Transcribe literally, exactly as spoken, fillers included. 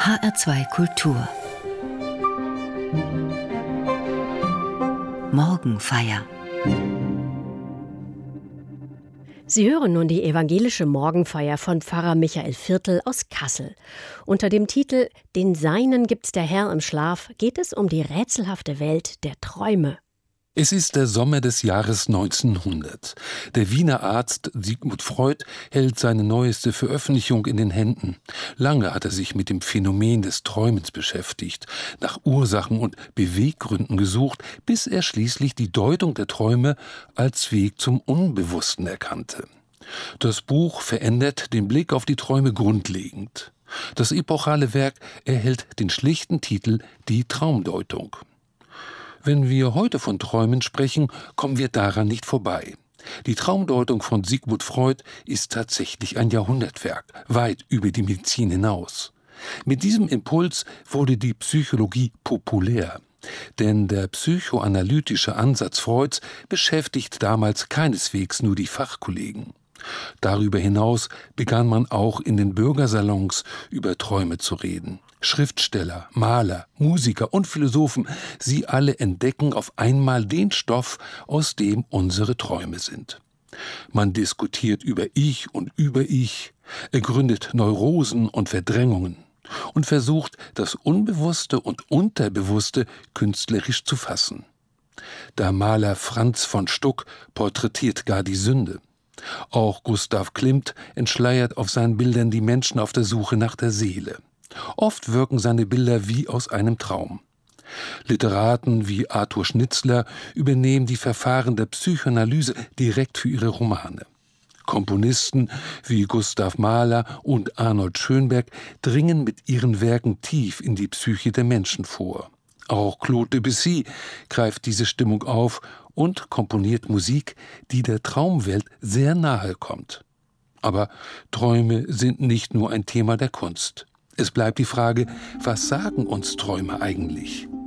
H R zwei Kultur Morgenfeier. Sie hören nun die evangelische Morgenfeier von Pfarrer Michael Viertel aus Kassel. Unter dem Titel »Den Seinen gibt's der Herr im Schlaf« geht es um die rätselhafte Welt der Träume. Es ist der Sommer des Jahres neunzehnhundert. Der Wiener Arzt Sigmund Freud hält seine neueste Veröffentlichung in den Händen. Lange hat er sich mit dem Phänomen des Träumens beschäftigt, nach Ursachen und Beweggründen gesucht, bis er schließlich die Deutung der Träume als Weg zum Unbewussten erkannte. Das Buch verändert den Blick auf die Träume grundlegend. Das epochale Werk erhält den schlichten Titel »Die Traumdeutung«. Wenn wir heute von Träumen sprechen, kommen wir daran nicht vorbei. Die Traumdeutung von Sigmund Freud ist tatsächlich ein Jahrhundertwerk, weit über die Medizin hinaus. Mit diesem Impuls wurde die Psychologie populär. Denn der psychoanalytische Ansatz Freuds beschäftigt damals keineswegs nur die Fachkollegen. Darüber hinaus begann man auch in den Bürgersalons über Träume zu reden. Schriftsteller, Maler, Musiker und Philosophen, sie alle entdecken auf einmal den Stoff, aus dem unsere Träume sind. Man diskutiert über Ich und über Ich, ergründet Neurosen und Verdrängungen und versucht, das Unbewusste und Unterbewusste künstlerisch zu fassen. Der Maler Franz von Stuck porträtiert gar die Sünde. Auch Gustav Klimt entschleiert auf seinen Bildern die Menschen auf der Suche nach der Seele. Oft wirken seine Bilder wie aus einem Traum. Literaten wie Arthur Schnitzler übernehmen die Verfahren der Psychoanalyse direkt für ihre Romane. Komponisten wie Gustav Mahler und Arnold Schönberg dringen mit ihren Werken tief in die Psyche der Menschen vor. Auch Claude Debussy greift diese Stimmung auf und komponiert Musik, die der Traumwelt sehr nahe kommt. Aber Träume sind nicht nur ein Thema der Kunst. Es bleibt die Frage, was sagen uns Träume eigentlich?